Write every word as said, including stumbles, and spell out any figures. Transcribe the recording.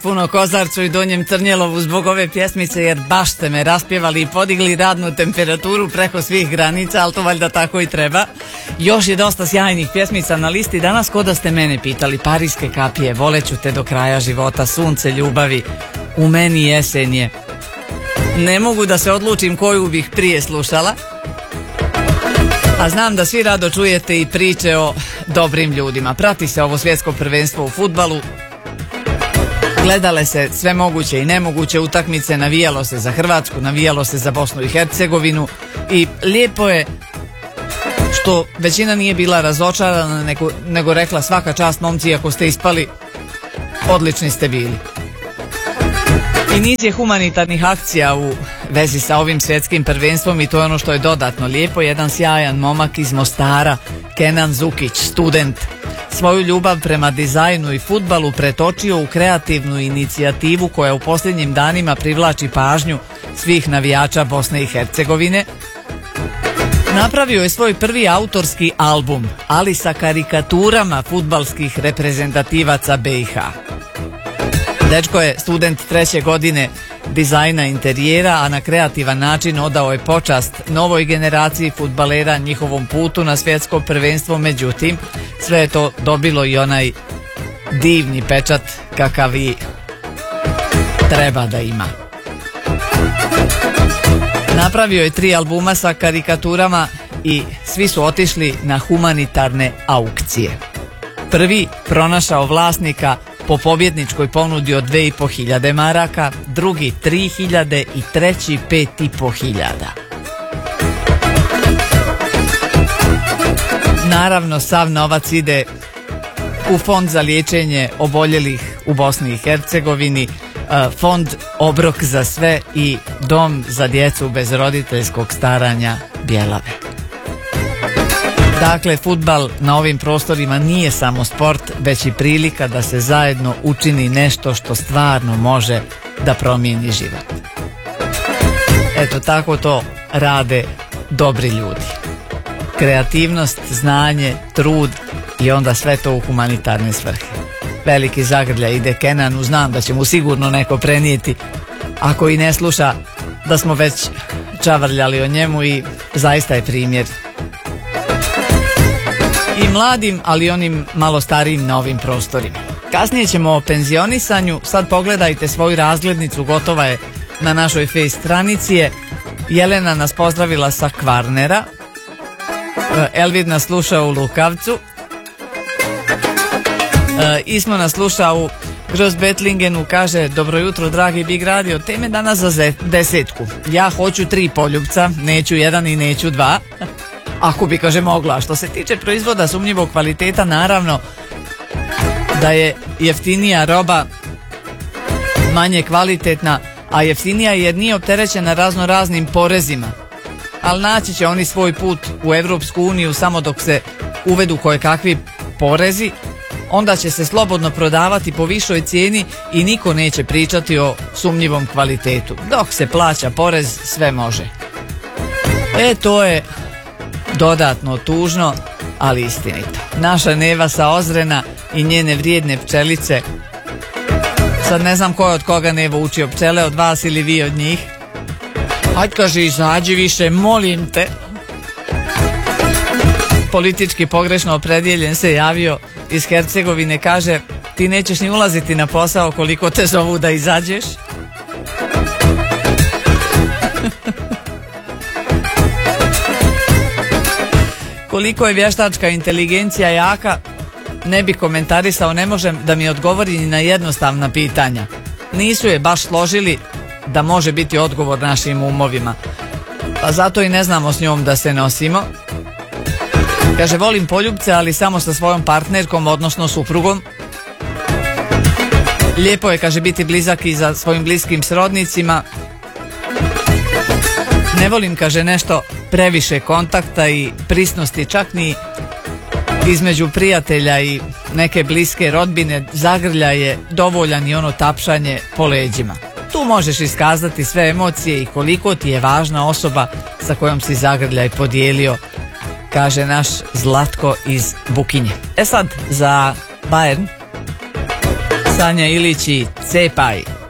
puno Kozarcu i Donjem Crnjelovu zbog ove pjesmice, jer baš ste me raspjevali i podigli radnu temperaturu preko svih granica, ali to valjda tako i treba. Još je dosta sjajnih pjesmica na listi danas, ko da ste mene pitali. Parijske kapije, voleću te do kraja života, sunce ljubavi, u meni jesen je. Ne mogu da se odlučim koju bih prije slušala, a znam da svi rado čujete i priče o dobrim ljudima. Prati se ovo svjetsko prvenstvo u fudbalu, gledale se sve moguće i nemoguće utakmice, navijalo se za Hrvatsku, navijalo se za Bosnu i Hercegovinu i lijepo je što većina nije bila razočarana, nego, nego rekla svaka čast momci, ako ste ispali, odlični ste bili. I niz je humanitarnih akcija u vezi sa ovim svjetskim prvenstvom i to je ono što je dodatno lijepo. Jedan sjajan momak iz Mostara, Kenan Zukić, student, svoju ljubav prema dizajnu i fudbalu pretočio u kreativnu inicijativu koja u posljednjim danima privlači pažnju svih navijača Bosne i Hercegovine. Napravio je svoj prvi autorski album, ali sa karikaturama fudbalskih reprezentativaca B i H. Dečko je student treće godine dizajna interijera, a na kreativan način odao je počast novoj generaciji fudbalera, njihovom putu na svjetsko prvenstvo. Međutim, sve je to dobilo i onaj divni pečat kakav i treba da ima. Napravio je tri albuma sa karikaturama i svi su otišli na humanitarne aukcije. Prvi pronašao vlasnika po pobjedničkoj ponudi od dve i po hiljade maraka, drugi tri hiljade i treći pet i po hiljada. Naravno, sav novac ide u fond za liječenje oboljelih u Bosni i Hercegovini, fond Obrok za sve i dom za djecu bez roditeljskog staranja Bjelave. Dakle, fudbal na ovim prostorima nije samo sport, već i prilika da se zajedno učini nešto što stvarno može da promijeni život. Eto, tako to rade dobri ljudi. Kreativnost, znanje, trud i onda sve to u humanitarne svrhe. Veliki zagrljaj ide Kenanu, znam da će mu sigurno neko prenijeti, ako i ne sluša, da smo već čavrljali o njemu i zaista je primjer i mladim, ali onim malo starijim na ovim prostorima. Kasnije ćemo o penzionisanju, sad pogledajte svoju razglednicu, gotova je na našoj face stranici je. Jelena nas pozdravila sa Kvarnera, Elvid nas sluša u Lukavcu, Ismo nas sluša u Grossbettlingenu, kaže dobro jutro dragi Big Radio, teme danas za desetku. Ja hoću tri poljubca, neću jedan i neću dva. Ako bi, kaže, mogla. Što se tiče proizvoda sumnjivog kvaliteta, naravno da je jeftinija roba manje kvalitetna, a jeftinija jer nije opterećena razno raznim porezima. Ali naći će oni svoj put u Europsku uniju samo dok se uvedu kojekakvi porezi, onda će se slobodno prodavati po višoj cijeni i niko neće pričati o sumnjivom kvalitetu. Dok se plaća porez, sve može. E, to je dodatno tužno, ali istinito. Naša Neva sa Ozrena i njene vrijedne pčelice. Sad ne znam ko je od koga Nevo učio pčele, od vas ili vi od njih. Hajde, kaže, izađi više, molim te. Politički pogrešno opredjeljen se javio iz Hercegovine, kaže, ti nećeš ni ulaziti na posao koliko te zovu da izađeš. Koliko je vještačka inteligencija jaka, ne bi komentarisao, ne možem da mi odgovori ni na jednostavna pitanja. Nisu je baš složili da može biti odgovor našim umovima, pa zato i ne znamo s njom da se nosimo. Kaže, volim poljubce, ali samo sa svojom partnerkom, odnosno suprugom. Lijepo je, kaže, biti blizak i za svojim bliskim srodnicima. Ne volim, kaže, nešto previše kontakta i prisnosti, čak ni između prijatelja i neke bliske rodbine. Zagrlja je dovoljan i ono tapšanje po leđima. Tu možeš iskazati sve emocije i koliko ti je važna osoba sa kojom si zagrljaj podijelio, kaže naš Zlatko iz Bukinje. E sad, za Bayern Sanja Ilić i Cepaj.